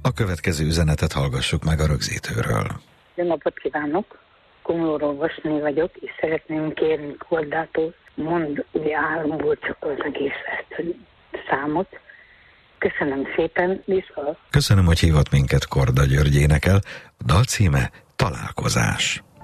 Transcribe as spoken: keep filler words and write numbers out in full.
A következő üzenetet hallgassuk meg a rögzítőről. Jó napot kívánok! Komlórolvasné vagyok, és szeretném kérni Kordától, mondd ugye álomból csak az egész ezt számot. Köszönöm szépen, viszont. Köszönöm, hogy hívott minket, Korda György énekel. A dal címe Találkozás.